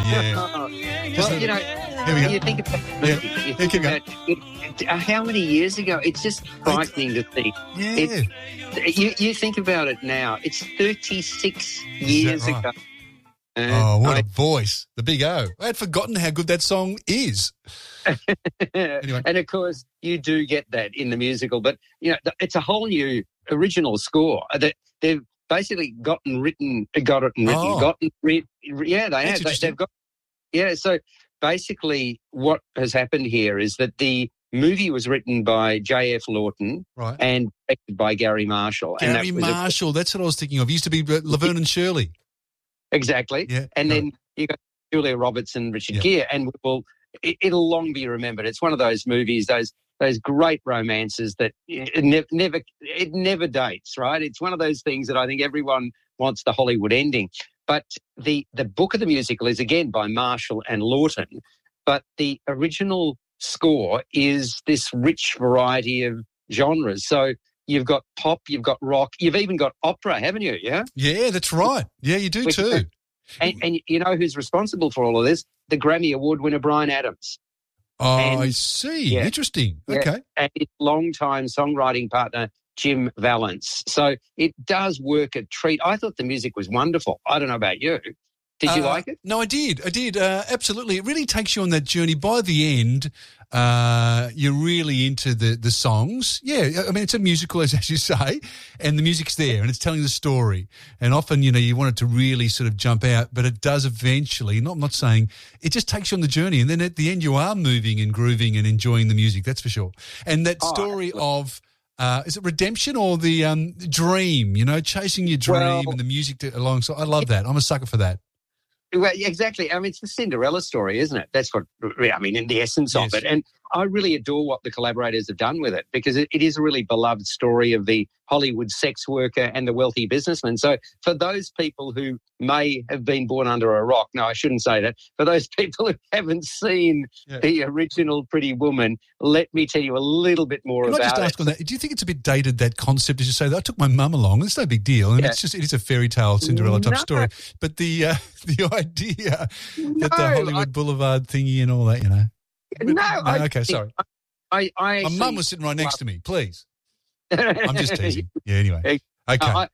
Yeah. Well, you know, Here we go. you think about Yeah. Keep going. how many years ago? It's just frightening to think. Yeah. You think about it now. It's 36 years right? ago. Oh, what a voice. The big O. I had forgotten how good that song is. Anyway. And, of course, you do get that in the musical. But, you know, it's a whole new original score that they've basically got it written. Oh. Yeah, they have. They've got. Yeah, so basically what has happened here is that the movie was written by J.F. Lawton and directed by Gary Marshall. Gary Marshall, that's what I was thinking of. He used to be Laverne and Shirley. Exactly. Yeah. And then you got Julia Roberts and Richard Gere, and it'll long be remembered. It's one of those movies, those great romances that it never dates, right? It's one of those things that I think everyone wants the Hollywood ending. But the book of the musical is, again, by Marshall and Lawton, but the original score is this rich variety of genres. So you've got pop, you've got rock, you've even got opera, haven't you? Yeah? Yeah, that's right. Yeah, you do too. And you know who's responsible for all of this? The Grammy Award winner, Bryan Adams. Oh, I see. Yeah. Interesting. Okay. And his longtime songwriting partner, Jim Vallance. So it does work a treat. I thought the music was wonderful. I don't know about you. Did you like it? No, I did. Absolutely. It really takes you on that journey. By the end, you're really into the songs. Yeah, I mean, it's a musical, as you say, and the music's there and it's telling the story. And often, you know, you want it to really sort of jump out, but it does eventually. I'm not saying it just takes you on the journey. And then at the end, you are moving and grooving and enjoying the music, that's for sure. And that story of... is it redemption or the dream, you know, chasing your dream and the music alongside? I love that. I'm a sucker for that. Well, exactly. I mean, it's the Cinderella story, isn't it? That's what, I mean, in the essence of it. And I really adore what the collaborators have done with it because it is a really beloved story of the Hollywood sex worker and the wealthy businessman. So for those people who may have been born under a rock, no, I shouldn't say that. For those people who haven't seen the original Pretty Woman, let me tell you a little bit more about it. Can I just ask on that, do you think it's a bit dated, that concept, as you say, that I took my mum along? It's no big deal. I mean, it is a fairy tale Cinderella type story. But the idea that the Hollywood Boulevard thingy and all that, you know. Sorry. My mum was sitting right next to me, please. I'm just teasing. Yeah, anyway. Okay.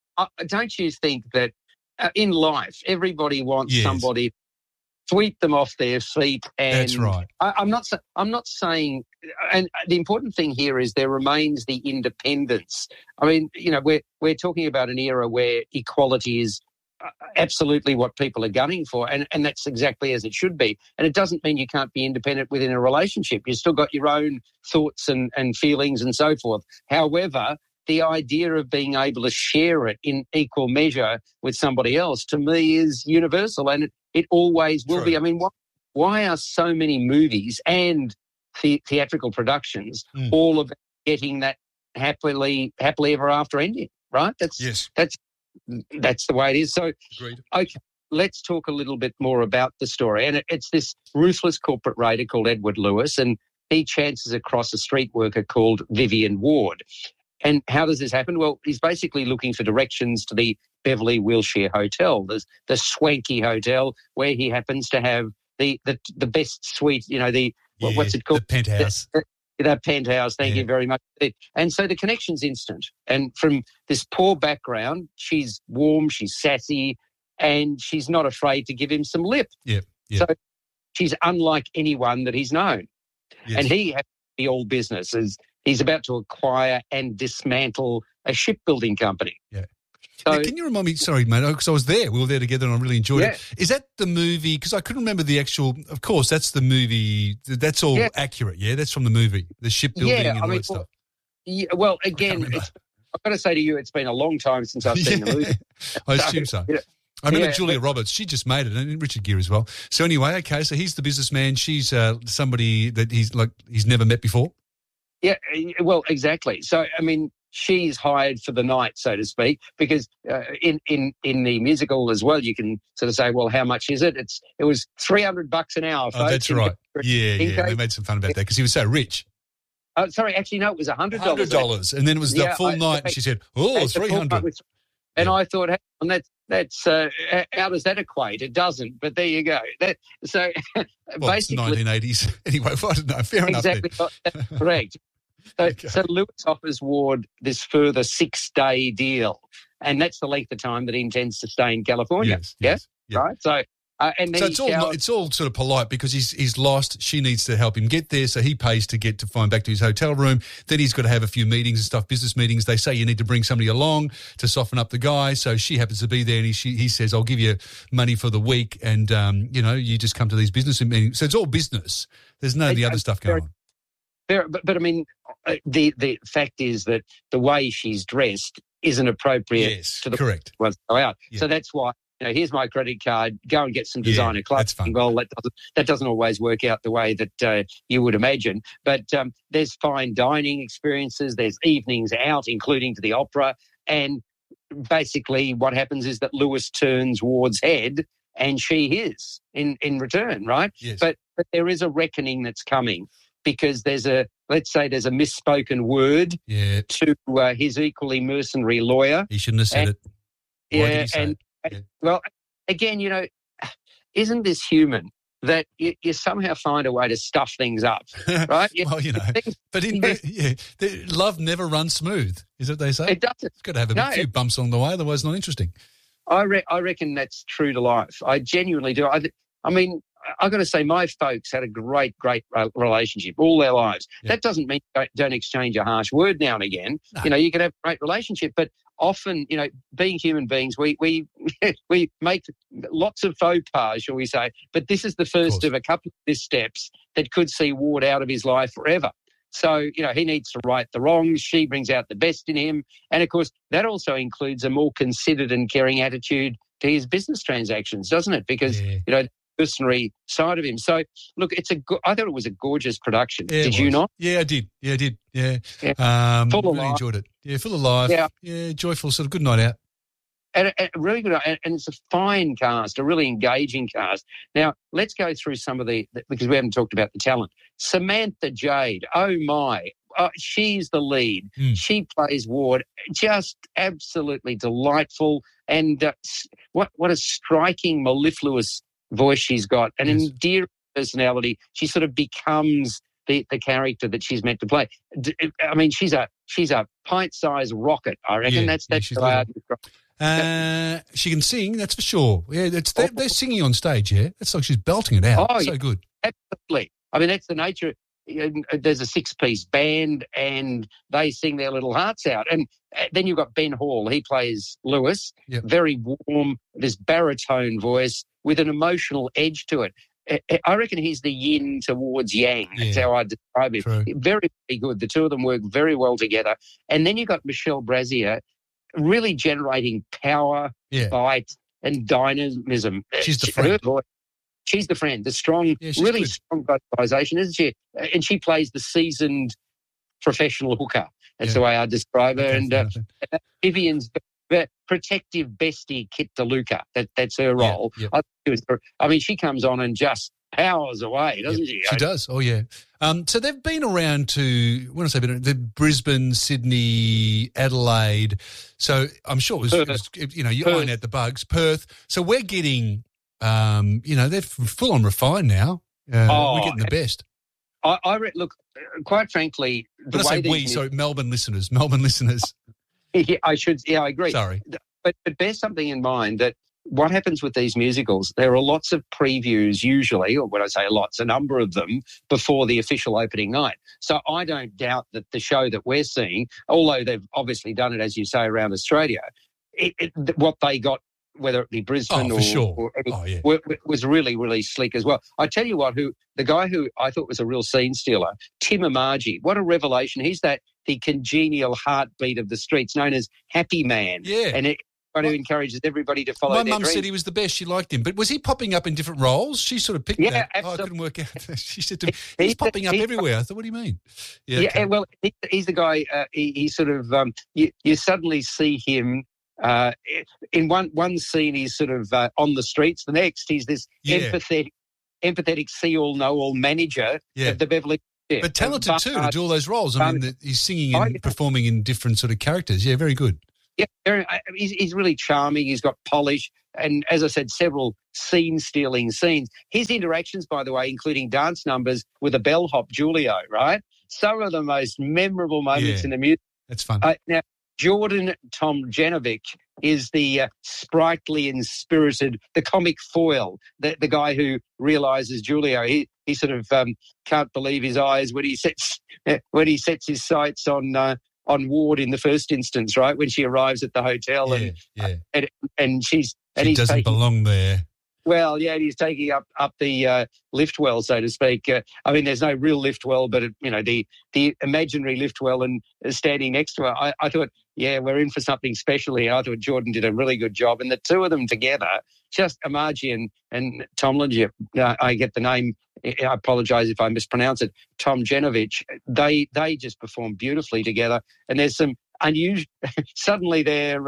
Don't you think that in life, everybody wants somebody to sweep them off their feet? And that's right. I'm not saying, and the important thing here is there remains the independence. I mean, you know, we're talking about an era where equality is absolutely what people are gunning for, and that's exactly as it should be. And it doesn't mean you can't be independent within a relationship. You've still got your own thoughts and feelings and so forth. However, the idea of being able to share it in equal measure with somebody else, to me, is universal, and it always will be. I mean, why are so many movies and theatrical productions all about getting that happily ever after ending, right? That's the way it is. So, okay, let's talk a little bit more about the story. And it's this ruthless corporate raider called Edward Lewis, and he chances across a street worker called Vivian Ward. And how does this happen? Well, he's basically looking for directions to the Beverly Wilshire Hotel, the swanky hotel where he happens to have the best suite, you know, what's it called? The penthouse. That penthouse, thank you very much. And so the connection's instant. And from this poor background, she's warm, she's sassy, and she's not afraid to give him some lip. So she's unlike anyone that he's known. And he has to be all business, as he's about to acquire and dismantle a shipbuilding company. So, now, can you remind me, sorry, mate, because I was there. We were there together and I really enjoyed it. Is that the movie? Because I couldn't remember the actual, of course, that's the movie. That's all accurate, that's from the movie, the shipbuilding and all that stuff. Well, again, I've got to say to you, it's been a long time since I've seen the movie. I assume so. I remember Julia Roberts. She just made it, and Richard Gere as well. So anyway, okay, so he's the businessman. She's somebody that he's never met before. Yeah, well, exactly. So, I mean, she's hired for the night, so to speak, because in the musical as well, you can sort of say, well, how much is it? It was $300 an hour. Oh, that's right. Yeah. They made some fun about that because he was so rich. Sorry, actually, no, it was $100. $100, and then it was the full night, and she said, "Oh, $300." And I thought, that's how does that equate? It doesn't, but there you go. So well, basically, it's 1980s anyway. I don't know. Fair exactly enough. that's correct. So Lewis offers Ward this further 6-day deal, and that's the length of time that he intends to stay in California. Yes. Right. So. And then it's all sort of polite because he's lost. She needs to help him get there, so he pays to find back to his hotel room. Then he's got to have a few meetings and stuff, business meetings. They say you need to bring somebody along to soften up the guy. So she happens to be there, and he says, "I'll give you money for the week, and you just come to these business meetings." So it's all business. There's none of the other stuff going on. But I mean, the fact is that the way she's dressed isn't appropriate to the correct. Ones go out. Yeah. So that's why. Here's my credit card. Go and get some designer clothes. That's fun. Well, that doesn't always work out the way that you would imagine. But there's fine dining experiences. There's evenings out, including to the opera. And basically, what happens is that Lewis turns Ward's head, and she is in return, right? Yes. But there is a reckoning that's coming because there's a misspoken word to his equally mercenary lawyer. He shouldn't have said it. Why did he say it? Yeah. Well, again, isn't this human that you somehow find a way to stuff things up, right? Well, but love never runs smooth, is what they say. It doesn't. It's got to have a few bumps along the way, otherwise it's not interesting. I reckon that's true to life. I genuinely do. I mean, I've got to say, my folks had a great relationship all their lives. Yeah. That doesn't mean you don't exchange a harsh word now and again. No. You can have a great relationship, but often, being human beings, we make lots of faux pas, shall we say, but this is the first of a couple of missteps that could see Ward out of his life forever. So, he needs to right the wrongs. She brings out the best in him. And, of course, that also includes a more considered and caring attitude to his business transactions, doesn't it? Because, mercenary side of him. So, look, I thought it was a gorgeous production. Yeah, did you not? Yeah, I did. Yeah, I did. Yeah. Full of really life. enjoyed it. Yeah, full of life. Yeah, joyful, sort of good night out. And really good. And it's a fine cast, a really engaging cast. Now, let's go through some of because we haven't talked about the talent. Samantha Jade, oh my. She's the lead. She plays Ward, just absolutely delightful. And what a striking, mellifluous voice she's got, an endearing personality. She sort of becomes the character that she's meant to play. I mean, she's a pint-sized rocket, I reckon. That's the way I'd describe. She can sing, that's for sure. Yeah, they're singing on stage, yeah? It's like she's belting it out. Oh, so good. Absolutely. I mean, that's the nature. There's a 6-piece band and they sing their little hearts out. And then you've got Ben Hall. He plays Lewis. Yep. Very warm, this baritone voice with an emotional edge to it. I reckon he's the yin towards yang. That's how I describe him. True. Very, very good. The two of them work very well together. And then you've got Michelle Brazier really generating power, bite, and dynamism. She's the friend. She's the friend, the strong, really good. Strong vocalisation, isn't she? And she plays the seasoned professional hooker. That's the way I describe her. And Vivian's protective bestie, Kit DeLuca. That's her role. Yeah. I mean, she comes on and just powers away, doesn't she? She does. Oh, yeah. So they've been around to, when I say the Brisbane, Sydney, Adelaide. So I'm sure it was you iron out the bugs. Perth. So we're getting... they're full on refined now. We're getting the best. Look, quite frankly, Melbourne listeners. Yeah, I agree. Sorry. But bear something in mind that what happens with these musicals, there are lots of previews usually, or when I say lots, a number of them before the official opening night. So I don't doubt that the show that we're seeing, although they've obviously done it, as you say, around Australia, what they got, whether it be Brisbane was really, really slick as well. I tell you what, the guy who I thought was a real scene stealer, Tim Amargi, what a revelation. He's the congenial heartbeat of the streets, known as Happy Man. Yeah. And who encourages everybody to follow their dreams. My mum said he was the best. She liked him. But was he popping up in different roles? She sort of picked that. Absolutely. I couldn't work out. She said to me, he's popping up everywhere. I thought, what do you mean? Well, he's the guy, he sort of, you suddenly see him, in one scene he's sort of on the streets. The next he's this empathetic see-all, know-all manager of the Beverly. But talented too to do all those roles. I mean, he's singing and performing in different sort of characters. Yeah, very good. he's really charming. He's got polish. And as I said, several scene-stealing scenes. His interactions, by the way, including dance numbers with a bellhop, Julio, right? Some of the most memorable moments in the music. That's fun. Now, Jordan Tomljanovic is the sprightly and spirited, the comic foil, the guy who realises Julio. He sort of can't believe his eyes when he sets his sights on Ward in the first instance, right, when she arrives at the hotel and she doesn't belong there. Well, yeah, he's taking up the lift well, so to speak. I mean, there's no real lift well, but the imaginary lift well, and standing next to her, I thought, yeah, we're in for something special here. I thought Jordan did a really good job, and the two of them together, just Amaji and Tomljanovic, I get the name. I apologise if I mispronounce it. Tomljanovic, they just perform beautifully together, and there's some unusual. Suddenly, they're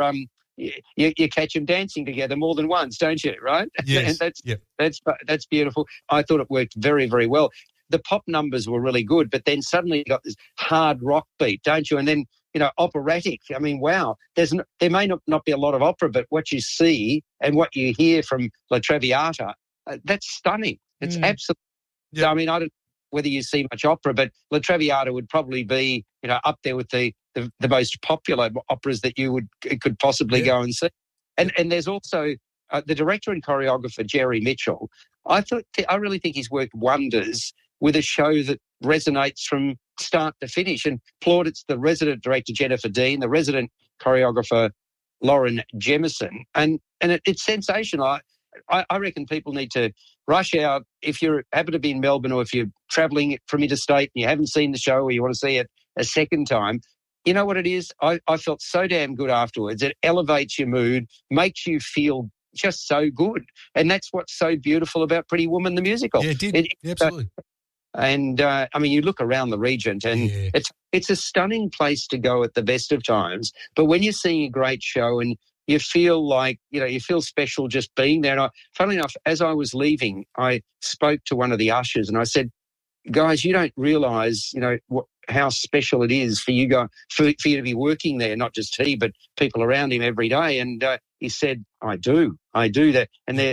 You catch them dancing together more than once, don't you? Right? Yes. And that's beautiful. I thought it worked very, very well. The pop numbers were really good, but then suddenly you got this hard rock beat, don't you? And then operatic. I mean, wow. There may not be a lot of opera, but what you see and what you hear from La Traviata, that's stunning. It's absolutely. Yeah. I mean, I don't know whether you see much opera, but La Traviata would probably be up there with the most popular operas that you could possibly go and see. And there's also the director and choreographer, Jerry Mitchell. I really think he's worked wonders with a show that resonates from start to finish. And plaudits the resident director, Jennifer Dean, the resident choreographer, Lauren Jemison. And it's sensational. I reckon people need to rush out. If you happen to be in Melbourne, or if you're travelling from interstate and you haven't seen the show, or you want to see it a second time, you know what it is? I felt so damn good afterwards. It elevates your mood, makes you feel just so good. And that's what's so beautiful about Pretty Woman, the musical. Yeah, it did. Absolutely. And, I mean, you look around the Regent and it's a stunning place to go at the best of times. But when you're seeing a great show and you feel like, you feel special just being there. And funnily enough, as I was leaving, I spoke to one of the ushers and I said, guys, you don't realise, how special it is for you for you to be working there, not just he, but people around him every day. And he said, I do that. And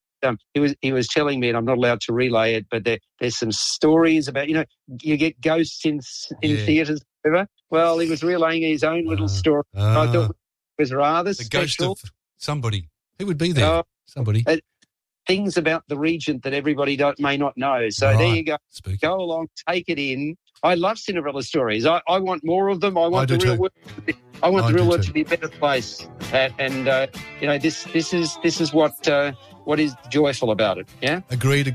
he was telling me, and I'm not allowed to relay it, but there's some stories about, you get ghosts in theatres, whatever. Well, he was relaying his own little story. I thought it was rather the special. Ghost of somebody. Who would be there? Somebody. Things about the Regent that everybody may not know. So there you go. Spooky. Go along, take it in. I love Cinderella stories. I want more of them. I want the real world. I want the real world to be a better place. And this is what is joyful about it. Yeah. Agreed.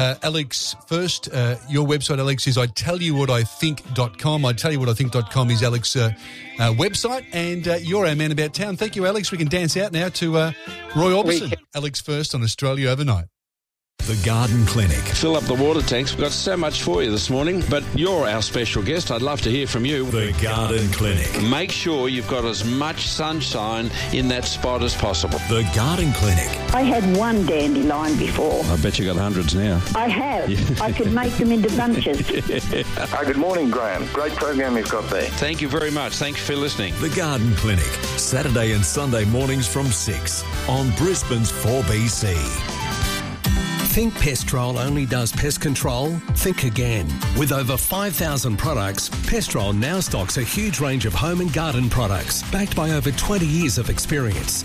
Alex, first, your website, Alex, is ItellYouWhatIthink.com. ItellYouWhatIthink.com is Alex's website, and you're our man about town. Thank you, Alex. We can dance out now to Roy Orbison. Alex First on Australia Overnight. The Garden Clinic. Fill up the water tanks. We've got so much for you this morning, but you're our special guest. I'd love to hear from you. The Garden Clinic. Make sure you've got as much sunshine in that spot as possible. The Garden Clinic. I had one dandelion before. I bet you got hundreds now. I have. I could make them into bunches. Good morning, Graham. Great program you've got there. Thank you very much. Thanks for listening. The Garden Clinic. Saturday and Sunday mornings from 6 on Brisbane's 4BC. Think Pestrol only does pest control? Think again. With over 5,000 products, Pestrol now stocks a huge range of home and garden products, backed by over 20 years of experience.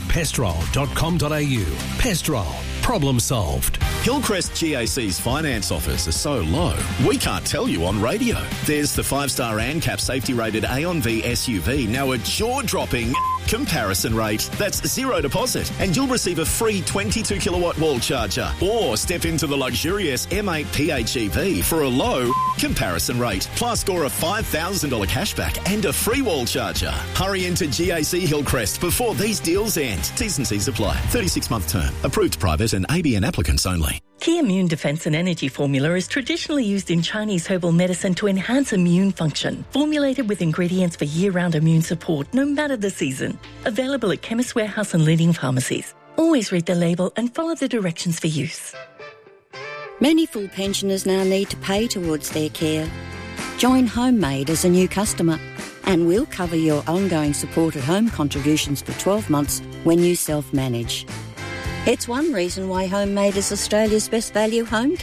Pestrol.com.au. Pestrol. Problem solved. Hillcrest GAC's finance offers are so low, we can't tell you on radio. There's the 5-star ANCAP safety-rated Aeon V SUV, now a jaw-dropping comparison rate. That's zero deposit, and you'll receive a free 22-kilowatt wall charger. Or step into the luxurious M8 PHEV for a low comparison rate. Plus, score a $5,000 cashback and a free wall charger. Hurry into GAC Hillcrest before these deals end. T's and C's apply. 36-month term. Approved private and ABN applicants only. Key Immune Defense and Energy Formula is traditionally used in Chinese herbal medicine to enhance immune function. Formulated with ingredients for year-round immune support, no matter the season. Available at Chemist Warehouse and leading pharmacies. Always read the label and follow the directions for use. Many full pensioners now need to pay towards their care. Join Homemade as a new customer. And we'll cover your ongoing support at home contributions for 12 months when you self-manage. It's one reason why Homemade is Australia's best value home care.